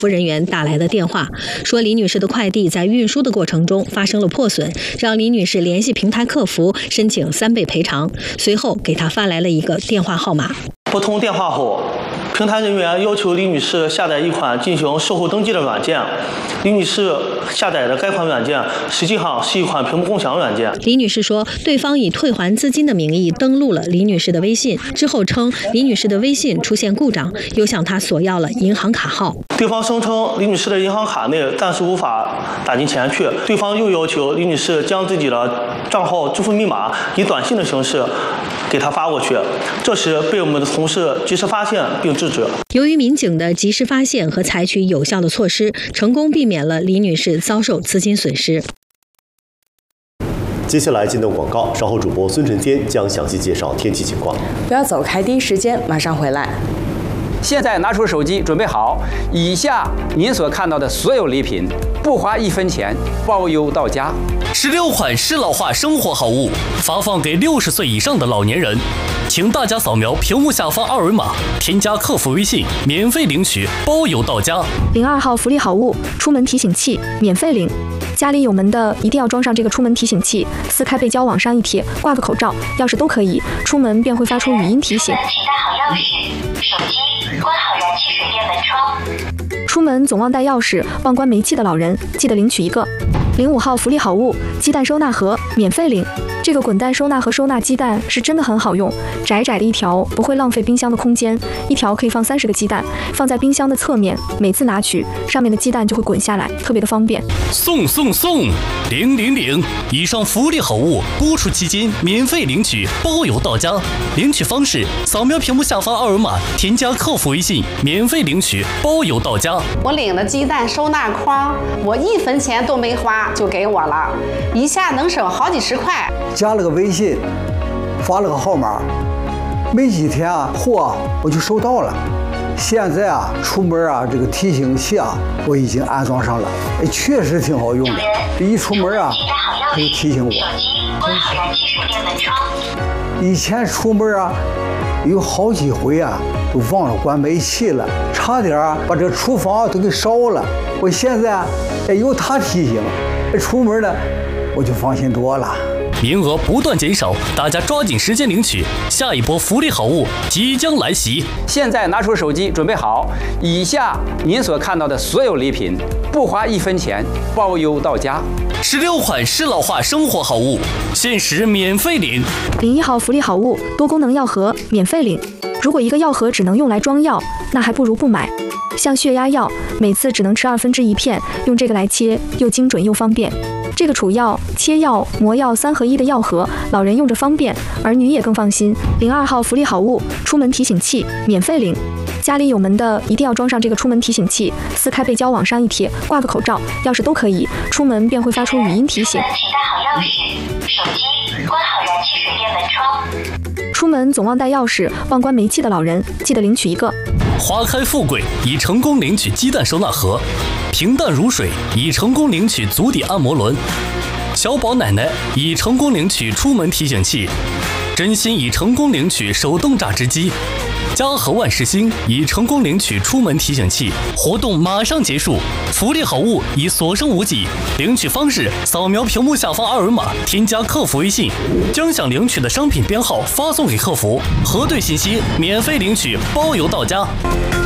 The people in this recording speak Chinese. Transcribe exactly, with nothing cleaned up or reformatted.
服人员打来的电话，说李女士的快递在运输的过程中发生了破损，让李女士联系平台客服申请三倍赔偿。随后给她发来了一个电话号码。 拨通电话后，平台人员要求李女士下载一款进行售后登记的软件。李女士下载的该款软件实际上是一款屏幕共享软件。 李女士说，对方以退还资金的名义登录了李女士的微信，之后称李女士的微信出现故障，又向她索要了银行卡号。 对方声称李女士的银行卡内暂时无法打进钱去，对方又要求李女士将自己的账号支付密码以短信的形式给她发过去。这时被我们的同事及时发现并制止。 由于民警的及时发现和采取有效的措施，成功避免了李女士遭受资金损失。 接下来进段广告，稍后主播孙晨坚将详细介绍天气情况。 不要走开，第一时间马上回来。 现在拿出手机，准备好，以下您所看到的所有礼品，不花一分钱，包邮到家。 十六款适老化生活好物发放给六十岁以上的老年人，请大家扫描屏幕下方二维码，添加客服微信，免费领取，包邮到家。 零二号福利好物，出门提醒器，免费领。家里有门的一定要装上这个出门提醒器，撕开背胶往上一贴，挂个口罩、钥匙都可以，出门便会发出语音提醒。 请带好钥匙、手机，关好燃气水电门窗。 出门总忘带钥匙、忘关煤气的老人，记得领取一个。零五号福利好物，鸡蛋收纳盒，免费领。这个滚蛋收纳盒收纳鸡蛋是真的很好用，窄窄的一条不会浪费冰箱的空间，一条可以放三十个鸡蛋，放在冰箱的侧面，每次拿取上面的鸡蛋就会滚下来，特别的方便。 送送送，领领领！以上福利好物播出期间免费领取，包邮到家。领取方式：扫描屏幕下方二维码，添加客服微信，免费领取，包邮到家。 我领了鸡蛋收纳筐，我一分钱都没花就给我了，一下能省好几十块。 加了个微信，发了个号码，没几天啊，货我就收到了。现在啊，出门啊，这个提醒器啊，我已经安装上了，哎，确实挺好用的。一出门啊，它就提醒我。 关好燃气水电门窗。 以前出门啊，有好几回啊，都忘了关煤气了，差点啊把这厨房都给烧了。我现在哎有它提醒，出门呢我就放心多了。 名额不断减少，大家抓紧时间领取，下一波福利好物即将来袭。 现在拿出手机，准备好，以下您所看到的所有礼品，不花一分钱，包邮到家。 十六款适老化生活好物，限时免费领。 零一号福利好物，多功能药盒，免费领。如果一个药盒只能用来装药，那还不如不买。像血压药，每次只能吃二分之一片，用这个来切，又精准又方便。这个储药、切药、磨药三合一的药盒，老人用着方便，儿女也更放心。零二号福利好物，出门提醒器，免费领。家里有门的一定要装上这个出门提醒器，撕开背胶往上一贴，挂个口罩、钥匙都可以，出门便会发出语音提醒。 请带好钥匙、手机，关好燃气水电门窗。 出门总忘带钥匙、忘关煤气的老人，记得领取一个。 花开富贵已成功领取鸡蛋收纳盒，平淡如水已成功领取足底按摩轮，小宝奶奶已成功领取出门提醒器，真心已成功领取手动榨汁机，家和万事兴已成功领取出门提醒器。活动马上结束，福利好物已所剩无几。领取方式：扫描屏幕下方二维码，添加客服微信，将想领取的商品编号发送给客服，核对信息，免费领取，包邮到家。